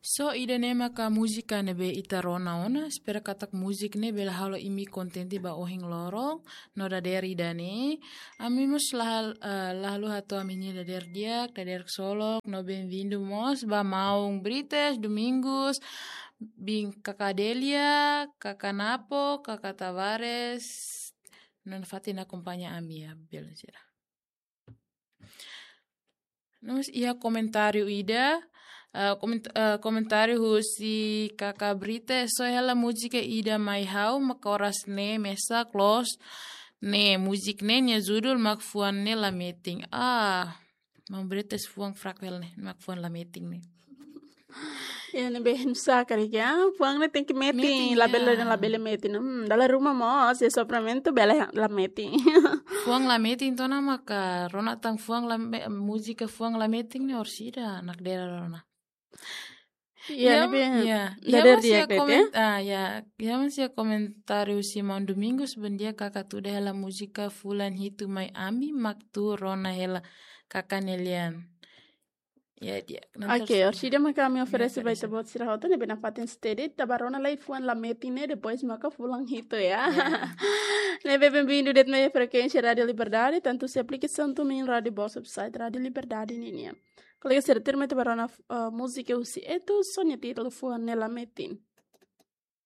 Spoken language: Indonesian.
So ida ne maka musika ne be ita rona ona spera katak musik ne bela halo imi kontenti ba ohing lorong no da deri dane ami mus lalu hato amini da der diak da der solok no bem-vindo mos ba maung brites domingos bing kakak Delia kakak Napo kakak Tavares non fatin acompanha ami ya bela jera. Nus ia comentário ida comentário husi kakak Brita so ela música ida mai hau makoras ne mesa close ne musik ne nya judul mak fuan ne la meeting mam Brita fuang frakwel ne mak fuan la meeting ne. Ya behen sa kari ya puang ne tem que meeting la bela meeting dala rumah mos ya sopramento bela la meeting fuang la meeting tona maka rona tang fuang la musika fuang la meeting ne orsida nak dera rona. Ya masih komentário Simão Domingos bendia kakak tu hela música fulan hitu mai ami maktu rona hela kakak Nelian. Ya dia. Ok, Orchida maka me oferece vai ter bot sira rota ne bena paten steady tabarona lai fuan la metine depois maka fulang hito ya. Ne bem-vindo det meia frequência Rádio Liberdade, tanto se aplicação também Rádio Boss website Rádio Liberdade ninia. Kalau saya terima tabarona música usi itu sonya título fuan nela metin.